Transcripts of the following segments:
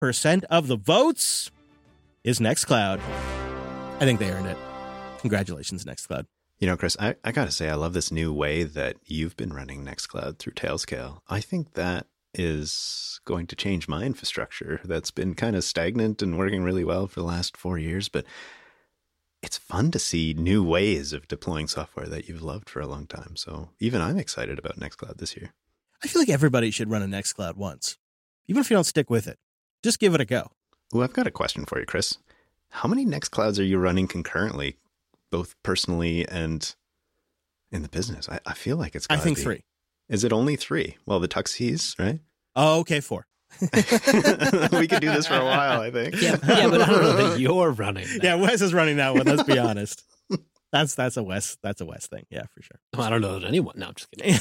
of the votes is Nextcloud. I think they earned it. Congratulations, Nextcloud. You know, Chris, I got to say, I love this new way that you've been running Nextcloud through Tailscale. I think that is going to change my infrastructure that's been kind of stagnant and working really well for the last 4 years. But it's fun to see new ways of deploying software that you've loved for a long time. So even I'm excited about Nextcloud this year. I feel like everybody should run a Nextcloud once, even if you don't stick with it. Just give it a go. Well, I've got a question for you, Chris. How many Nextclouds are you running concurrently, both personally and in the business? I feel like it's gotta I think be 3. Is it only 3? Well, the Tuxies, right? Oh, okay, 4. We could do this for a while, I think. Yeah, but I don't know that you're running that. Yeah, Wes is running that one. Let's be honest. That's a Wes thing. Yeah, for sure. Well, I don't know that anyone. No, I'm just kidding.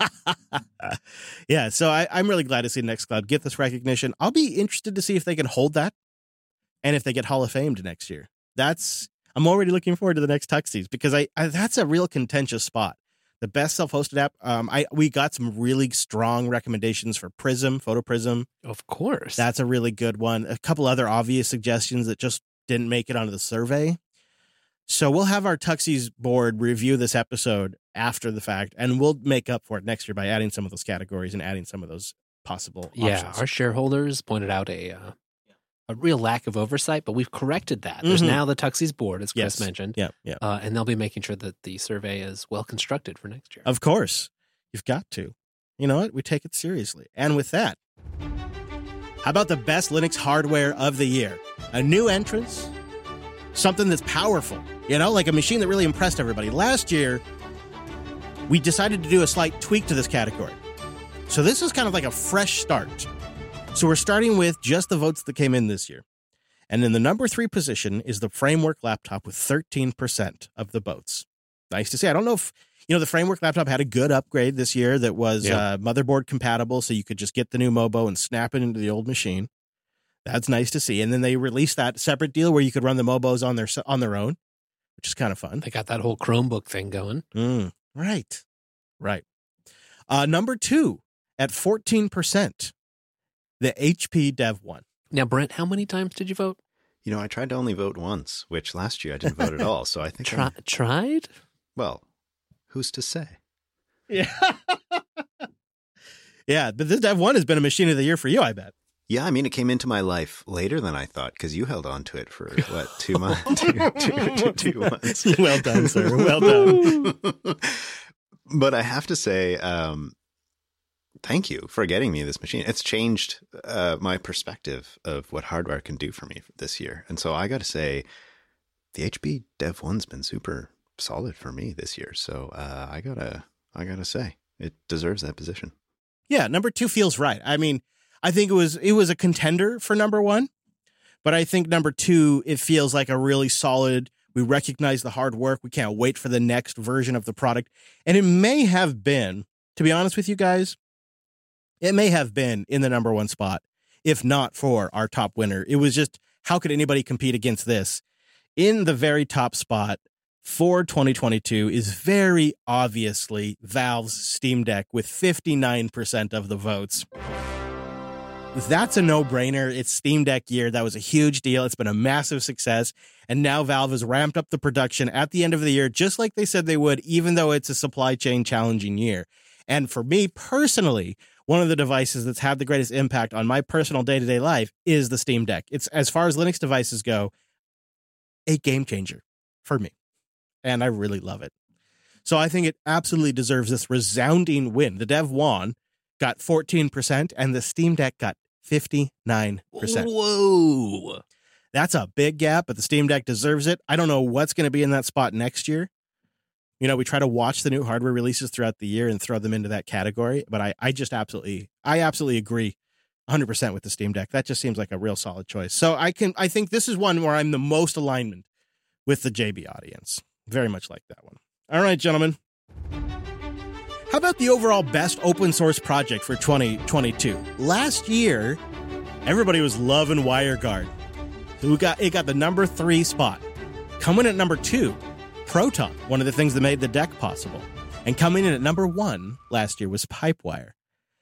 Yeah, so I'm really glad to see Nextcloud get this recognition. I'll be interested to see if they can hold that and if they get Hall of Famed next year. I'm already looking forward to the next Tuxies because that's a real contentious spot. The best self-hosted app. We got some really strong recommendations for Prism, Photo Prism. Of course. That's a really good one. A couple other obvious suggestions that just didn't make it onto the survey. So we'll have our Tuxies board review this episode after the fact, and we'll make up for it next year by adding some of those categories and adding some of those possible options. Yeah, our shareholders pointed out a real lack of oversight, but we've corrected that. There's now the Tuxies board, as Chris mentioned. Yeah. And they'll be making sure that the survey is well constructed for next year. Of course. You've got to. You know what? We take it seriously. And with that, how about the best Linux hardware of the year? A new entrance, something that's powerful, like a machine that really impressed everybody. Last year, we decided to do a slight tweak to this category. So this is kind of like a fresh start. So we're starting with just the votes that came in this year. And in the number 3 position is the Framework laptop with 13% of the votes. Nice to see. I don't know if, the Framework laptop had a good upgrade this year that was motherboard compatible, so you could just get the new Mobo and snap it into the old machine. That's nice to see. And then they released that separate deal where you could run the Mobos on their own, which is kind of fun. They got that whole Chromebook thing going. Right. Number 2 at 14%. The HP Dev 1. Now, Brent, how many times did you vote? I tried to only vote once, which last year I didn't vote at all. So I think tried? Well, who's to say? Yeah. Yeah, but this Dev 1 has been a machine of the year for you, I bet. Yeah, I mean, it came into my life later than I thought because you held on to it for, 2 months? 2 months. Well done, sir. Well done. But I have to say, thank you for getting me this machine. It's changed my perspective of what hardware can do for me this year. And so I got to say, the HP Dev 1's been super solid for me this year. So I gotta say, it deserves that position. Yeah, number 2 feels right. I mean, I think it was a contender for number 1, but I think number 2, it feels like a really solid. We recognize the hard work. We can't wait for the next version of the product. And it may have been, to be honest with you guys, it may have been in the number 1 spot, if not for our top winner. It was just, how could anybody compete against this? In the very top spot for 2022 is very obviously Valve's Steam Deck with 59% of the votes. That's a no-brainer. It's Steam Deck year. That was a huge deal. It's been a massive success. And now Valve has ramped up the production at the end of the year, just like they said they would, even though it's a supply chain challenging year. And for me personally, one of the devices that's had the greatest impact on my personal day-to-day life is the Steam Deck. It's, as far as Linux devices go, a game changer for me. And I really love it. So I think it absolutely deserves this resounding win. The Dev 1 got 14% and the Steam Deck got 59%. Whoa. That's a big gap, but the Steam Deck deserves it. I don't know what's going to be in that spot next year. We try to watch the new hardware releases throughout the year and throw them into that category. But I absolutely agree 100% with the Steam Deck. That just seems like a real solid choice. So I think this is one where I'm the most alignment with the JB audience. Very much like that one. All right, gentlemen. How about the overall best open source project for 2022? Last year, everybody was loving WireGuard. It got the number 3 spot. Coming in at number 2, Proton, one of the things that made the deck possible. And coming in at number 1 last year was Pipewire.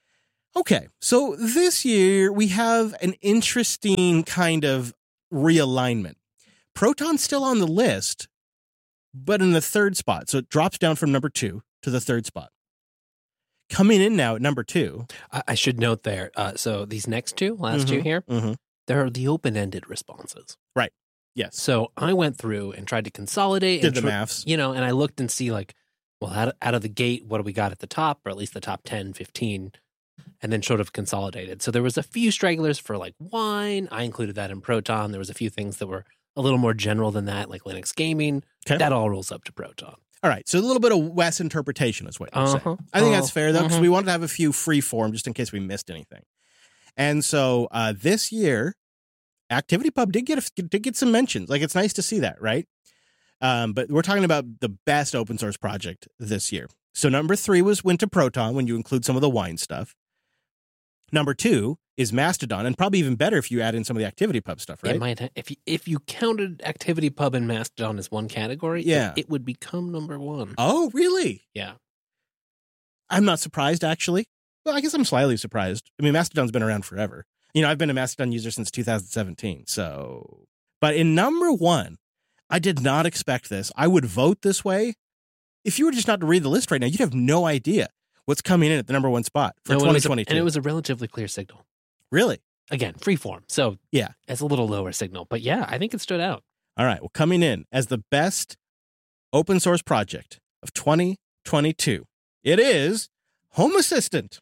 Okay, so this year we have an interesting kind of realignment. Proton's still on the list, but in the third spot. So it drops down from number 2 to the third spot. Coming in now at number 2. I should note there. So these next last two here, they're the open-ended responses. Right. Yes. So I went through and tried to consolidate. Did the maths. And I looked and see like, well, out of the gate, what do we got at the top, or at least the top 10, 15, and then sort of consolidated. So there was a few stragglers for like wine. I included that in Proton. There was a few things that were a little more general than that, like Linux gaming. Okay. That all rolls up to Proton. All right, so a little bit of Wes interpretation is what you're saying. I think that's fair, though, because we wanted to have a few free form just in case we missed anything. And so this year, ActivityPub did get some mentions. Like, it's nice to see that, right? But we're talking about the best open source project this year. So number 3 went to Proton when you include some of the wine stuff. Number 2 is Mastodon, and probably even better if you add in some of the ActivityPub stuff, right? It might, if you counted ActivityPub and Mastodon as one category, it would become number 1. Oh, really? Yeah. I'm not surprised, actually. Well, I guess I'm slightly surprised. I mean, Mastodon's been around forever. I've been a Mastodon user since 2017. So, but in number 1, I did not expect this. I would vote this way. If you were just not to read the list right now, you'd have no idea what's coming in at the number 1 spot for 2022. And it was a relatively clear signal. Really? Again, freeform. So yeah, it's a little lower signal. But yeah, I think it stood out. All right. Well, coming in as the best open source project of 2022, it is Home Assistant.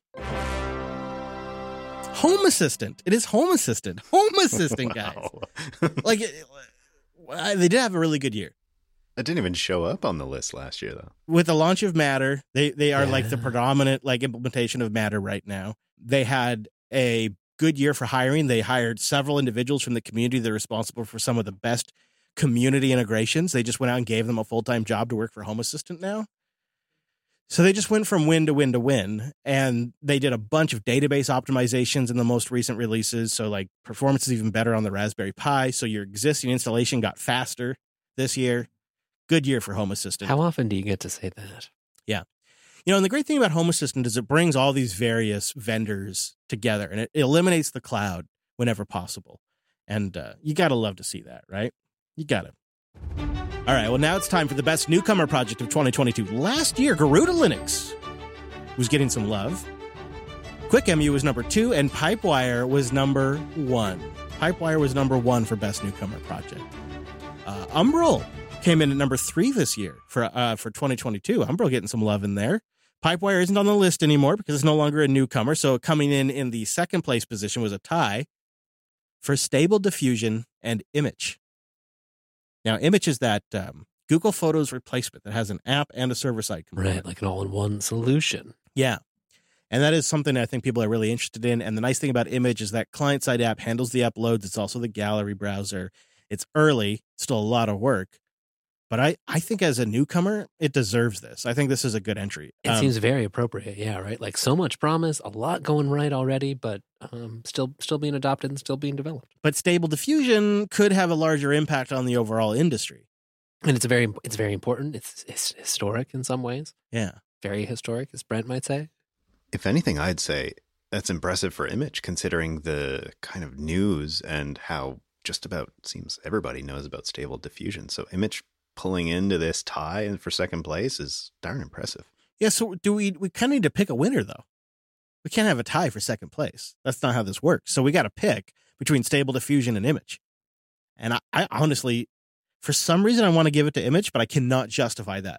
Home Assistant. It is Home Assistant. Home Assistant, guys. Like, they did have a really good year. It didn't even show up on the list last year, though. With the launch of Matter, they are like the predominant implementation of Matter right now. They had a good year for hiring. They hired several individuals from the community that are responsible for some of the best community integrations. They just went out and gave them a full-time job to work for Home Assistant now. So they just went from win to win to win, and they did a bunch of database optimizations in the most recent releases. So like performance is even better on the Raspberry Pi. So your existing installation got faster this year. Good year for Home Assistant. How often do you get to say that? Yeah. And the great thing about Home Assistant is it brings all these various vendors together, and it eliminates the cloud whenever possible. And you got to love to see that, right? You got to. All right, well, now it's time for the best newcomer project of 2022. Last year, Garuda Linux was getting some love. QuickEmu was number 2, and Pipewire was number 1. Pipewire was number 1 for best newcomer project. Umbrel came in at number 3 this year for 2022. Umbrel getting some love in there. Pipewire isn't on the list anymore because it's no longer a newcomer. So coming in the second place position was a tie for Stable Diffusion and Image. Now, Image is that Google Photos replacement that has an app and a server-side component. Right, like an all-in-one solution. Yeah. And that is something I think people are really interested in. And the nice thing about Image is that client-side app handles the uploads. It's also the gallery browser. It's early, still a lot of work. But I think as a newcomer, it deserves this. I think this is a good entry. It seems very appropriate, yeah, right? Like so much promise, a lot going right already, but still being adopted and still being developed. But Stable Diffusion could have a larger impact on the overall industry. And it's very important. It's historic in some ways. Yeah. Very historic, as Brent might say. If anything, I'd say that's impressive for Image, considering the kind of news and how just about seems everybody knows about Stable Diffusion. So Image pulling into this tie and for second place is darn impressive. Yeah, so we kind of need to pick a winner, though. We can't have a tie for second place. That's not how this works. So we got to pick between Stable Diffusion and Image. And I honestly, for some reason, I want to give it to Image, but I cannot justify that.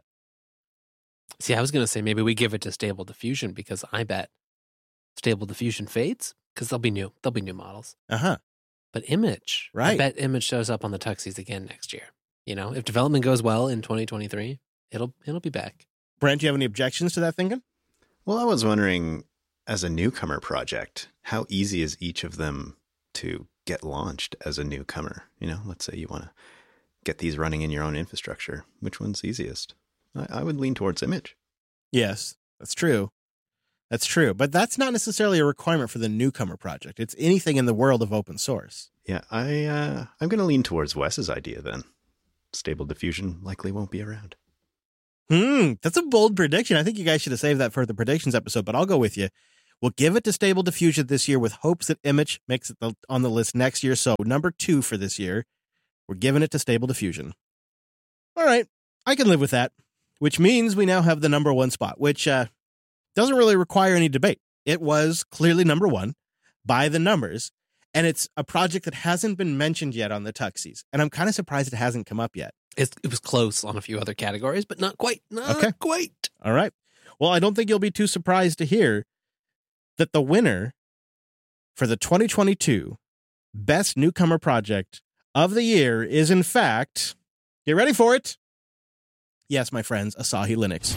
See, I was going to say maybe we give it to Stable Diffusion because I bet Stable Diffusion fades because they'll be new. There'll be new models. Uh-huh. But Image, right. I bet Image shows up on the Tuxies again next year. If development goes well in 2023, it'll be back. Brent, do you have any objections to that thinking? Well, I was wondering, as a newcomer project, how easy is each of them to get launched as a newcomer? Let's say you want to get these running in your own infrastructure. Which one's easiest? I would lean towards Image. Yes, that's true. That's true. But that's not necessarily a requirement for the newcomer project. It's anything in the world of open source. Yeah, I'm going to lean towards Wes's idea then. Stable Diffusion likely won't be around. That's a bold prediction. I think you guys should have saved that for the predictions episode, but I'll go with you. We'll give it to Stable Diffusion this year with hopes that Image makes it on the list next year. So number 2 for this year, we're giving it to Stable Diffusion. All right, I can live with that, which means we now have the number 1 spot, which doesn't really require any debate. It was clearly number 1 by the numbers, and it's a project that hasn't been mentioned yet on the Tuxies, and I'm kind of surprised it hasn't come up yet. It was close on a few other categories, but not quite. Not quite. All right. Well, I don't think you'll be too surprised to hear that the winner for the 2022 Best Newcomer Project of the Year is, in fact, get ready for it. Yes, my friends, Asahi Linux.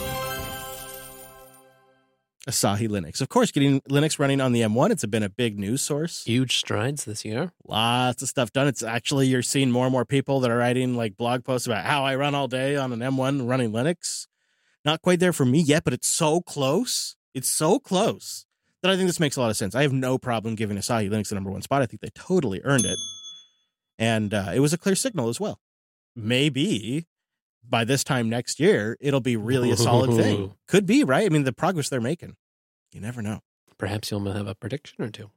Asahi Linux. Of course, getting Linux running on the M1, it's been a big news source. Huge strides this year. Lots of stuff done. It's actually, you're seeing more and more people that are writing like blog posts about how I run all day on an M1 running Linux. Not quite there for me yet, but it's so close. It's so close that I think this makes a lot of sense. I have no problem giving Asahi Linux the number 1 spot. I think they totally earned it. And it was a clear signal as well. Maybe by this time next year, it'll be really a solid thing. Could be, right? I mean, the progress they're making. You never know. Perhaps you'll have a prediction or two.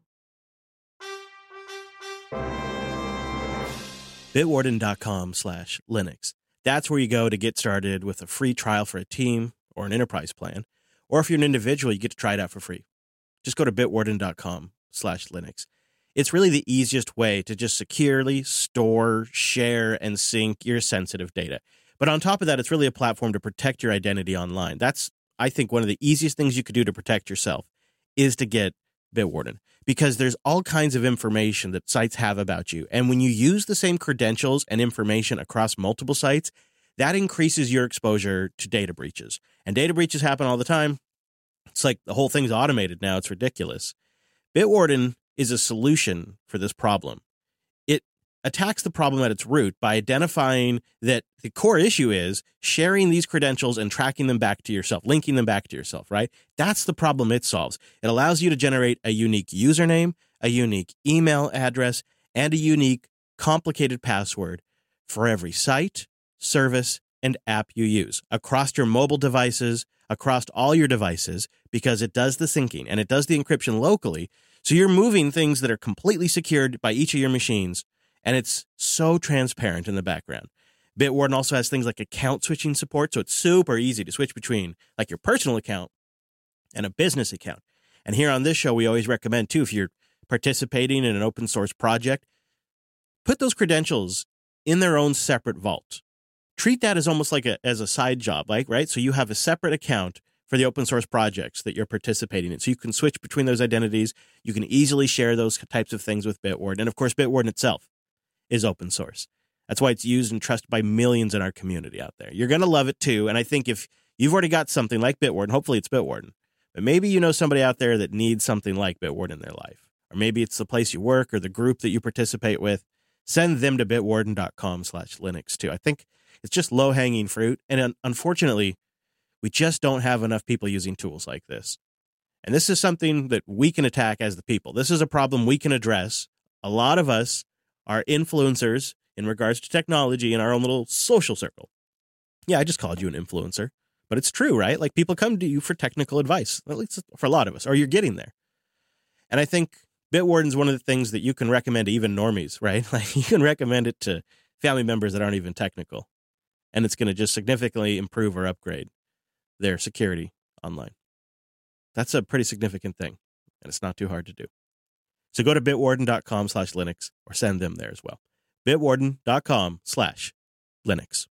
Bitwarden.com/Linux. That's where you go to get started with a free trial for a team or an enterprise plan. Or if you're an individual, you get to try it out for free. Just go to bitwarden.com/Linux. It's really the easiest way to just securely store, share, and sync your sensitive data. But on top of that, it's really a platform to protect your identity online. That's, I think, one of the easiest things you could do to protect yourself is to get Bitwarden, because there's all kinds of information that sites have about you. And when you use the same credentials and information across multiple sites, that increases your exposure to data breaches. And data breaches happen all the time. It's like the whole thing's automated now. It's ridiculous. Bitwarden is a solution for this problem. It attacks the problem at its root by identifying that the core issue is sharing these credentials and tracking them back to yourself, linking them back to yourself, right? That's the problem it solves. It allows you to generate a unique username, a unique email address, and a unique complicated password for every site, service, and app you use across your mobile devices, across all your devices, because it does the syncing and it does the encryption locally. So you're moving things that are completely secured by each of your machines, and it's so transparent in the background. Bitwarden also has things like account switching support, so it's super easy to switch between like your personal account and a business account. And here on this show, we always recommend, too, if you're participating in an open source project, put those credentials in their own separate vault. Treat that as almost like as a side job, like, right? So you have a separate account for the open source projects that you're participating in. So you can switch between those identities. You can easily share those types of things with Bitwarden. And of course, Bitwarden itself is open source. That's why it's used and trusted by millions in our community out there. You're going to love it too. And I think if you've already got something like Bitwarden, hopefully it's Bitwarden, but maybe you know somebody out there that needs something like Bitwarden in their life. Or maybe it's the place you work or the group that you participate with. Send them to bitwarden.com/Linux too. I think it's just low-hanging fruit. And unfortunately, we just don't have enough people using tools like this. And this is something that we can attack as the people. This is a problem we can address. A lot of us are influencers in regards to technology in our own little social circle. Yeah, I just called you an influencer, but it's true, right? Like people come to you for technical advice, at least for a lot of us, or you're getting there. And I think Bitwarden is one of the things that you can recommend to even normies, right? Like you can recommend it to family members that aren't even technical. And it's going to just significantly improve or upgrade their security online. That's a pretty significant thing, and it's not too hard to do. So go to bitwarden.com/Linux or send them there as well. bitwarden.com/Linux.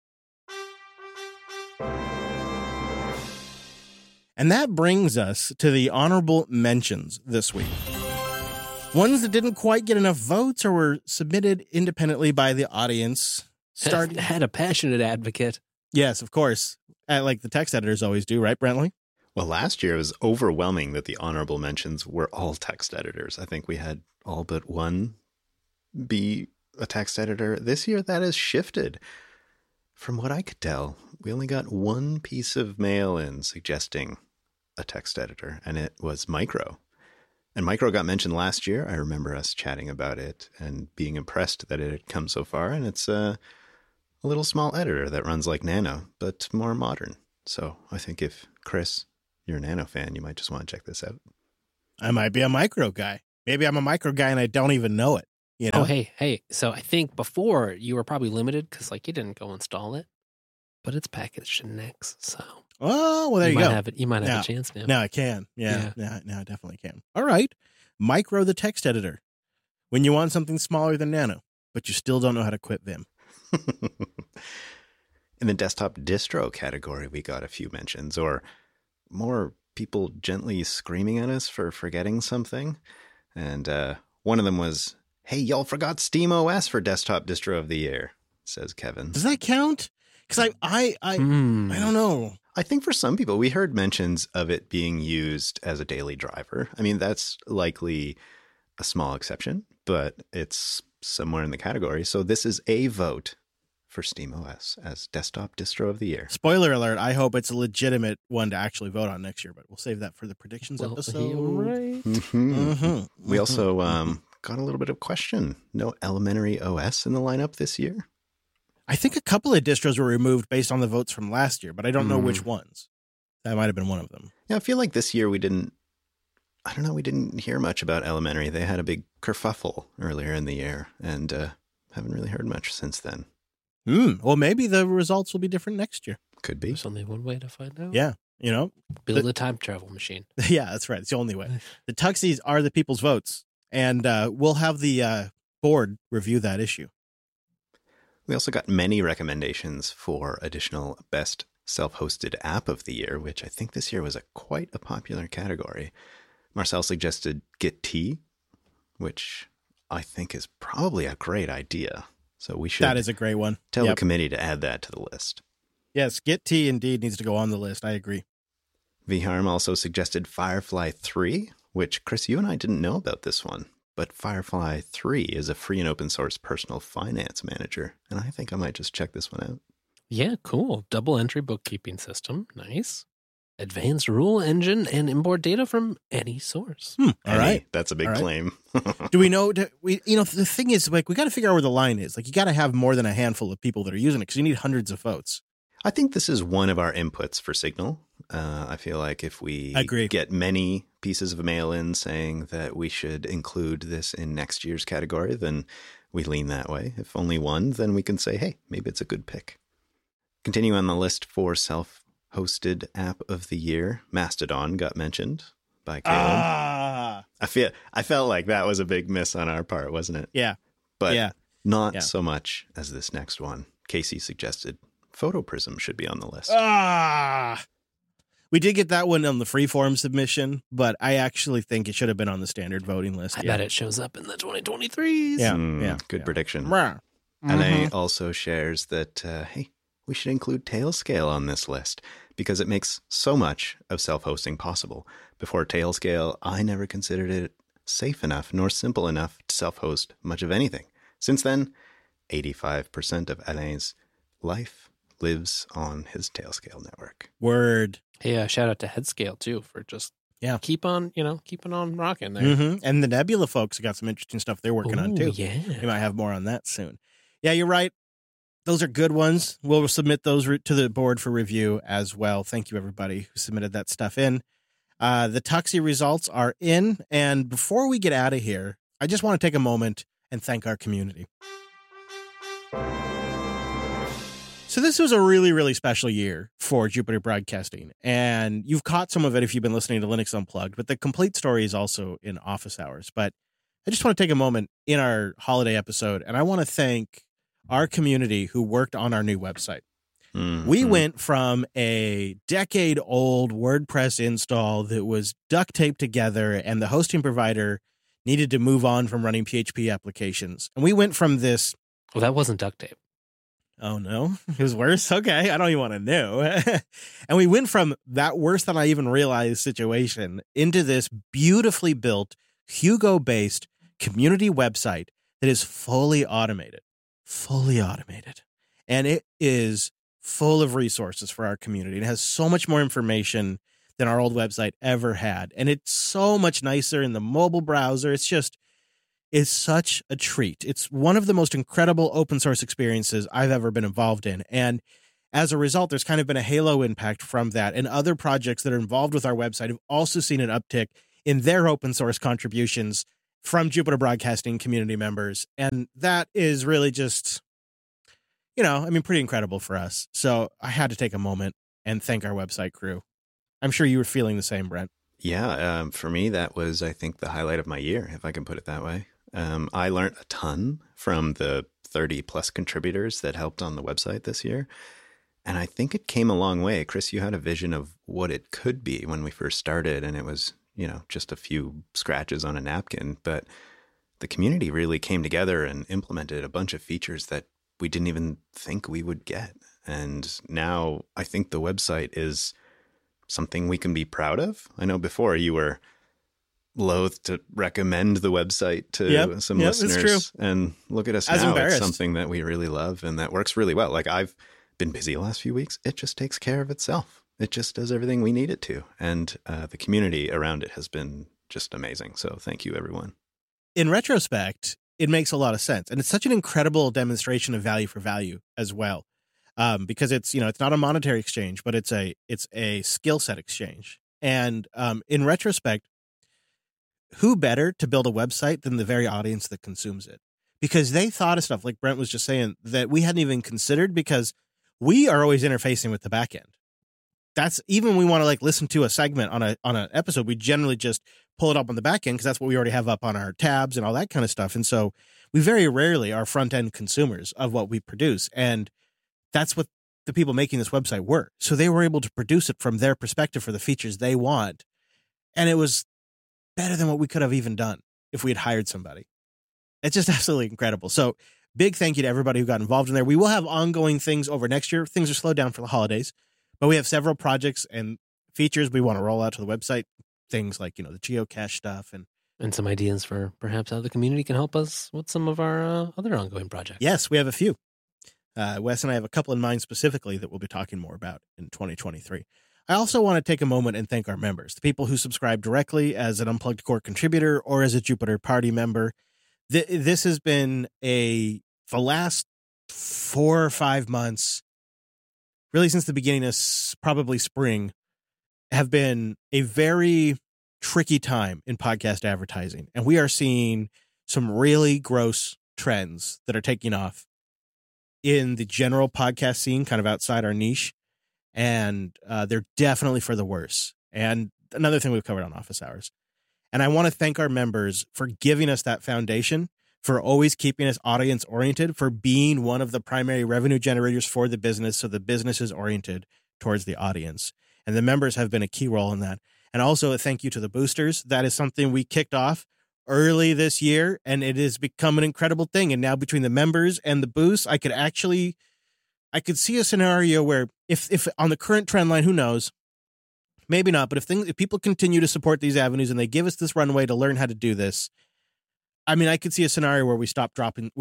And that brings us to the honorable mentions this week. Ones that didn't quite get enough votes or were submitted independently by the audience. Had a passionate advocate. Yes, of course. Like the text editors always do, right, Brentley? Well, last year it was overwhelming that the honorable mentions were all text editors. I think we had all but one be a text editor. This year that has shifted. From what I could tell, we only got one piece of mail in suggesting a text editor, and it was Micro. And Micro got mentioned last year. I remember us chatting about it and being impressed that it had come so far. And it's a little small editor that runs like Nano, but more modern. So I think if Chris you're a Nano fan, you might just want to check this out. I might be a micro guy. Maybe I'm a micro guy and I don't even know it. You know? Oh, hey. So I think before you were probably limited because like you didn't go install it, but it's packaged in Nix. So Oh, well, there you go. You might have a chance now. Now I can. Yeah. Now I definitely can. All right. Micro the text editor. When you want something smaller than Nano, but you still don't know how to quit Vim. In the desktop distro category, we got a few mentions, or more people gently screaming at us for forgetting something. And one of them was, "Hey, y'all forgot SteamOS for desktop distro of the year," says Kevin. Does that count? Because I don't know. I think for some people, we heard mentions of it being used as a daily driver. I mean, that's likely a small exception, but it's somewhere in the category. So this is a vote for SteamOS as desktop distro of the year. Spoiler alert, I hope it's a legitimate one to actually vote on next year, but we'll save that for the predictions episode. Right. We also got a little bit of question. No Elementary OS in the lineup this year? I think a couple of distros were removed based on the votes from last year, but I don't know which ones. That might have been one of them. Yeah, I feel like this year we didn't hear much about Elementary. They had a big kerfuffle earlier in the year and haven't really heard much since then. Well, maybe the results will be different next year. Could be. There's only one way to find out. Yeah, Build a time travel machine. Yeah, that's right. It's the only way. The Tuxies are the people's votes, and we'll have the board review that issue. We also got many recommendations for additional best self-hosted app of the year, which I think this year was quite a popular category. Marcel suggested GitT, which I think is probably a great idea. So we should. That is a great one. Tell the committee to add that to the list. Yes, GitT indeed needs to go on the list. I agree. Vharm also suggested Firefly 3, which, Chris, you and I didn't know about this one. But Firefly 3 is a free and open source personal finance manager. And I think I might just check this one out. Yeah, cool. Double entry bookkeeping system. Nice. Advanced rule engine and import data from any source. All right. That's a big claim. Do we know? The thing is, like, we got to figure out where the line is. Like, you got to have more than a handful of people that are using it because you need hundreds of votes. I think this is one of our inputs for Signal. I feel like if we get many pieces of mail in saying that we should include this in next year's category, then we lean that way. If only one, then we can say, hey, maybe it's a good pick. Continue on the list for self-hosted app of the year. Mastodon got mentioned by Caleb. I felt like that was a big miss on our part, wasn't it? Yeah. But not so much as this next one. Casey suggested PhotoPrism should be on the list. We did get that one on the freeform submission, but I actually think it should have been on the standard voting list. I bet it shows up in the 2023s. Yeah. Good prediction. And also shares that, hey, we should include Tailscale on this list because it makes so much of self-hosting possible. Before Tailscale, I never considered it safe enough nor simple enough to self-host much of anything. Since then, 85% of Alain's life lives on his Tailscale network. Word. Hey, shout out to Headscale too for just keeping on rocking there. Mm-hmm. And the Nebula folks got some interesting stuff they're working on too. Yeah, we might have more on that soon. Yeah, you're right. Those are good ones. We'll submit those to the board for review as well. Thank you, everybody who submitted that stuff in. The Tuxie results are in. And before we get out of here, I just want to take a moment and thank our community. So this was a really, really special year for Jupiter Broadcasting. And you've caught some of it if you've been listening to Linux Unplugged. But the complete story is also in office hours. But I just want to take a moment in our holiday episode. And I want to thank our community who worked on our new website. Mm-hmm. We went from a decade-old WordPress install that was duct taped together and the hosting provider needed to move on from running PHP applications. And we went from this... Well, that wasn't duct tape. Oh, no? It was worse? Okay, I don't even want to know. And we went from that worse than I even realized situation into this beautifully built, Hugo-based community website that is fully automated. And it is full of resources for our community. It has so much more information than our old website ever had. And it's so much nicer in the mobile browser. It's such a treat. It's one of the most incredible open source experiences I've ever been involved in. And as a result, there's kind of been a halo impact from that. And other projects that are involved with our website have also seen an uptick in their open source contributions from Jupiter Broadcasting community members. And that is really just, pretty incredible for us. So I had to take a moment and thank our website crew. I'm sure you were feeling the same, Brent. Yeah, for me, that was, I think, the highlight of my year, if I can put it that way. I learned a ton from the 30 plus contributors that helped on the website this year. And I think it came a long way. Chris, you had a vision of what it could be when we first started, and it was, just a few scratches on a napkin. But the community really came together and implemented a bunch of features that we didn't even think we would get. And now I think the website is something we can be proud of. I know before you were loath to recommend the website to some listeners. It's true. And look at us now. It's something that we really love and that works really well. Like, I've been busy the last few weeks. It just takes care of itself. It just does everything we need it to. And the community around it has been just amazing. So thank you, everyone. In retrospect, it makes a lot of sense. And it's such an incredible demonstration of value for value as well. Because it's, it's not a monetary exchange, but it's a skill set exchange. And in retrospect, who better to build a website than the very audience that consumes it? Because they thought of stuff, like Brent was just saying, that we hadn't even considered, because we are always interfacing with the back end. That's, even when we want to listen to a segment on an episode, we generally just pull it up on the back end because that's what we already have up on our tabs and all that kind of stuff. And so we very rarely are front end consumers of what we produce. And that's what the people making this website were. So they were able to produce it from their perspective for the features they want. And it was better than what we could have even done if we had hired somebody. It's just absolutely incredible. So big thank you to everybody who got involved in there. We will have ongoing things over next year. Things are slowed down for the holidays, but we have several projects and features we want to roll out to the website. Things like, the geocache stuff and some ideas for perhaps how the community can help us with some of our other ongoing projects. Yes, we have a few. Wes and I have a couple in mind specifically that we'll be talking more about in 2023. I also want to take a moment and thank our members, the people who subscribe directly as an Unplugged Core contributor or as a Jupiter Party member. This has been the last 4 or 5 months, really since the beginning of probably spring, have been a very tricky time in podcast advertising. And we are seeing some really gross trends that are taking off in the general podcast scene, kind of outside our niche. And they're definitely for the worse. And another thing we've covered on Office Hours. And I want to thank our members for giving us that foundation, for always keeping us audience oriented, for being one of the primary revenue generators for the business. So the business is oriented towards the audience. And the members have been a key role in that. And also a thank you to the boosters. That is something we kicked off early this year, and it has become an incredible thing. And now between the members and the boosts, I could see a scenario where if on the current trend line, who knows, maybe not, but if people continue to support these avenues and they give us this runway to learn how to do this, I mean, I could see a scenario where we start dropping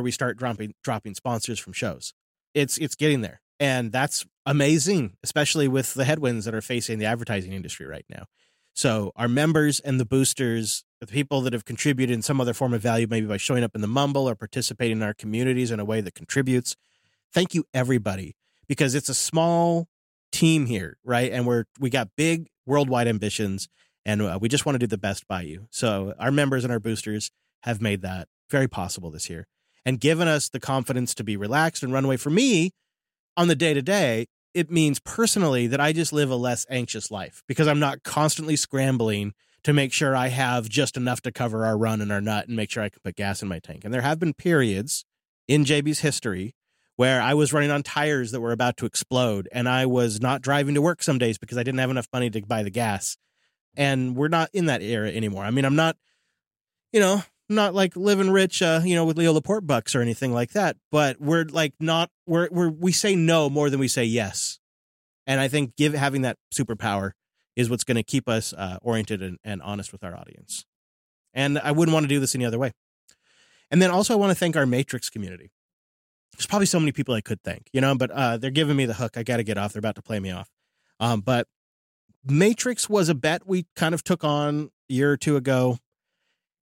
sponsors from shows. It's getting there. And that's amazing, especially with the headwinds that are facing the advertising industry right now. So our members and the boosters, the people that have contributed in some other form of value, maybe by showing up in the Mumble or participating in our communities in a way that contributes. Thank you, everybody, because it's a small team here, right? And we got big worldwide ambitions, and we just want to do the best by you. So our members and our boosters have made that very possible this year and given us the confidence to be relaxed and runway. For me, on the day-to-day, it means personally that I just live a less anxious life because I'm not constantly scrambling to make sure I have just enough to cover our run and our nut and make sure I can put gas in my tank. And there have been periods in JB's history where I was running on tires that were about to explode, and I was not driving to work some days because I didn't have enough money to buy the gas. And we're not in that era anymore. I mean, I'm not, not like living rich, with Leo Laporte bucks or anything like that, but we're like we say no more than we say yes. And I think having that superpower is what's going to keep us oriented and honest with our audience. And I wouldn't want to do this any other way. And then also I want to thank our Matrix community. There's probably so many people I could thank, but they're giving me the hook. I got to get off. They're about to play me off. But Matrix was a bet we kind of took on a year or two ago.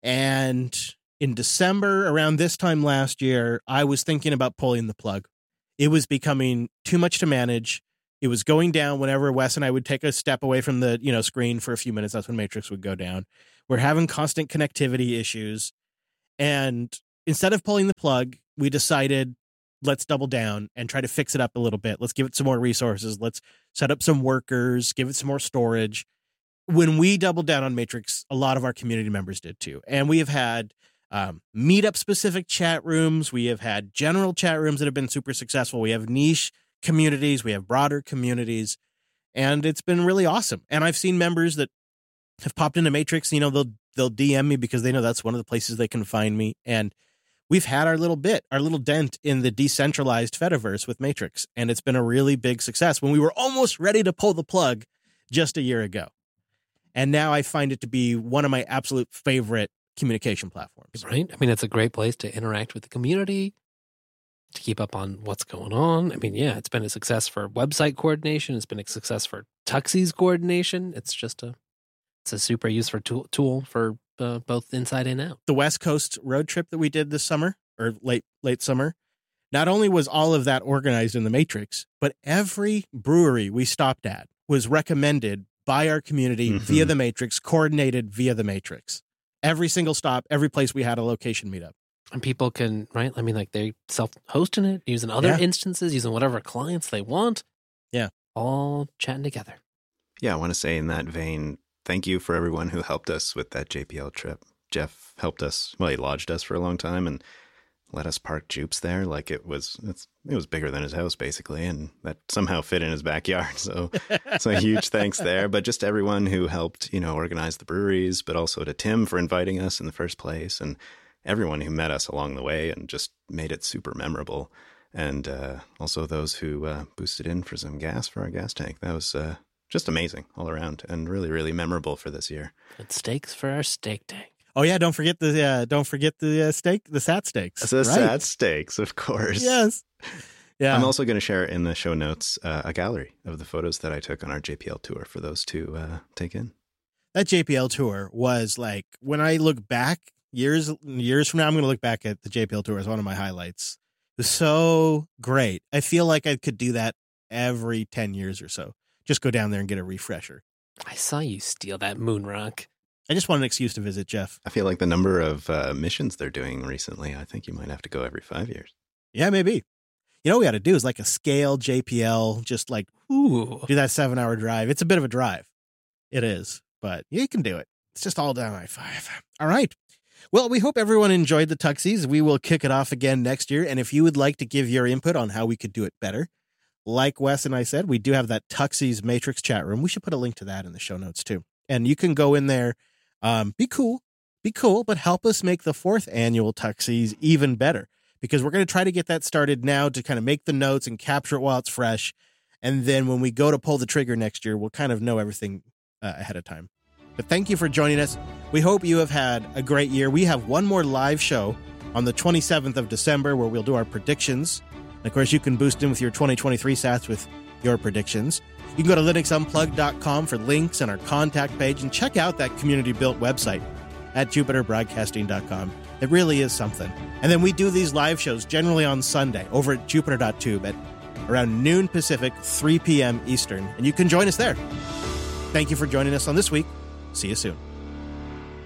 And in December, around this time last year, I was thinking about pulling the plug. it was becoming too much to manage. It was going down whenever Wes and I would take a step away from the screen for a few minutes. That's when Matrix would go down. We're having constant connectivity issues. And instead of pulling the plug, we decided, let's double down and try to fix it up a little bit. Let's give it some more resources. Let's set up some workers, give it some more storage. When we doubled down on Matrix, a lot of our community members did too. And we have had meetup specific chat rooms. We have had general chat rooms that have been super successful. We have niche communities. We have broader communities. And it's been really awesome. And I've seen members that have popped into Matrix. They'll DM me because they know that's one of the places they can find me. And we've had our little dent in the decentralized Fediverse with Matrix. And it's been a really big success when we were almost ready to pull the plug just a year ago. And now I find it to be one of my absolute favorite communication platforms. Right? I mean, it's a great place to interact with the community, to keep up on what's going on. I mean, yeah, it's been a success for website coordination. It's been a success for Tuxies coordination. It's a super useful tool for both inside and out. The West Coast road trip that we did this summer, or late summer, not only was all of that organized in the Matrix, but every brewery we stopped at was recommended by our community via the Matrix, coordinated via the Matrix. Every single stop, every place we had a location meetup. And people can, right? I mean, like they self-hosting it, using other instances, using whatever clients they want. Yeah. All chatting together. Yeah, I want to say in that vein, thank you for everyone who helped us with that JPL trip. Jeff helped us. Well, he lodged us for a long time and let us park Jupes there like it was bigger than his house, basically, and that somehow fit in his backyard. So a huge thanks there. But just everyone who helped, organize the breweries, but also to Tim for inviting us in the first place, and everyone who met us along the way and just made it super memorable. And also those who boosted in for some gas for our gas tank. That was just amazing all around and really, really memorable for this year. And steaks for our steak tank. Oh yeah, don't forget the steak, the Sat Steaks. The Sat Steaks, of course. Yes. Yeah. I'm also going to share in the show notes a gallery of the photos that I took on our JPL tour for those to take in. That JPL tour was like, when I look back years from now, I'm going to look back at the JPL tour as one of my highlights. It was so great. I feel like I could do that every 10 years or so. Just go down there and get a refresher. I saw you steal that moon rock. I just want an excuse to visit, Jeff. I feel like the number of missions they're doing recently, I think you might have to go every 5 years. Yeah, maybe. What we got to do is like a scale JPL, just like, do that 7-hour drive. It's a bit of a drive. It is, but you can do it. It's just all down I-5. All right. Well, we hope everyone enjoyed the Tuxies. We will kick it off again next year. And if you would like to give your input on how we could do it better, like Wes and I said, we do have that Tuxies Matrix chat room. We should put a link to that in the show notes too. And you can go in there. Be cool, but help us make the 4th annual Tuxies even better, because we're going to try to get that started now to kind of make the notes and capture it while it's fresh. And then when we go to pull the trigger next year, we'll kind of know everything ahead of time. But thank you for joining us. We hope you have had a great year. We have one more live show on the 27th of December where we'll do our predictions. And of course, you can boost in with your 2023 sats with your predictions. You can go to linuxunplugged.com for links and our contact page, and check out that community-built website at jupiterbroadcasting.com. It really is something. And then we do these live shows generally on Sunday over at jupiter.tube at around noon Pacific, 3 p.m. Eastern, and you can join us there. Thank you for joining us on This Week. See you soon.